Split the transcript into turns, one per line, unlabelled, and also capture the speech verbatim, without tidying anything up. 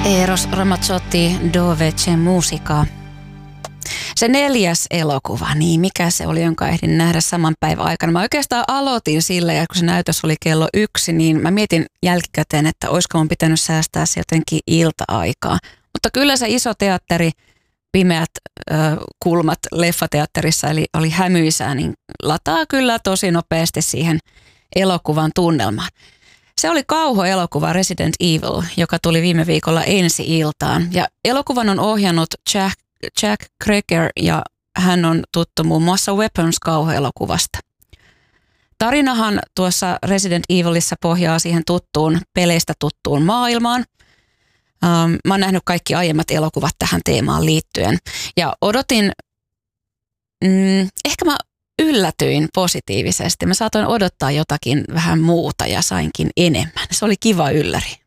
Eros Ramazzotti, Dove c'è musica. Se neljäs elokuva, niin mikä se oli, jonka ehdin nähdä saman päivän aikana. Mä oikeastaan aloitin sillä, ja kun se näytös oli kello yksi, niin mä mietin jälkikäteen, että olisiko mun pitänyt säästää se jotenkin ilta-aikaa. Mutta kyllä se iso teatteri, pimeät ö, kulmat leffateatterissa, eli oli hämyisää, niin lataa kyllä tosi nopeasti siihen elokuvan tunnelmaan. Se oli kauhuelokuva Resident Evil, joka tuli viime viikolla ensi-iltaan. Ja elokuvan on ohjannut Jack, Jack Cregger, ja hän on tuttu muun muassa Weapons-kauhuelokuvasta. Tarinahan tuossa Resident Evilissa pohjaa siihen tuttuun, peleistä tuttuun maailmaan. Um, mä oon nähnyt kaikki aiemmat elokuvat tähän teemaan liittyen. Ja odotin, mm, ehkä mä yllätyin positiivisesti. Mä saatoin odottaa jotakin vähän muuta ja sainkin enemmän. Se oli kiva ylläri.